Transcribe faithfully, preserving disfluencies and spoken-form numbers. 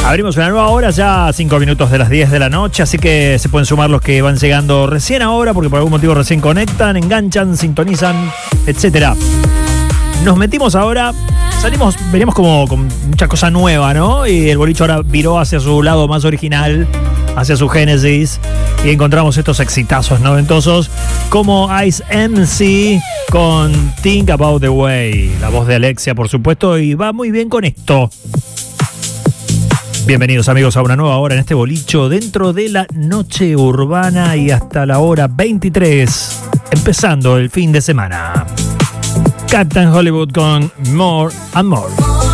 Abrimos una nueva hora, ya cinco minutos de las diez de la noche, así que se pueden sumar los que van llegando recién ahora, porque por algún motivo recién conectan, enganchan, sintonizan, etcétera. Nos metimos ahora, salimos, veníamos como con mucha cosa nueva, ¿no? Y el boliche ahora viró hacia su lado más original, hacia su génesis, y encontramos estos exitazos noventosos como Ice M C con Think About the Way, la voz de Alexia, por supuesto, y va muy bien con esto. Bienvenidos amigos a una nueva hora en este bolicho dentro de la noche urbana y hasta la hora veintitrés, empezando el fin de semana. Captain Hollywood con More and More.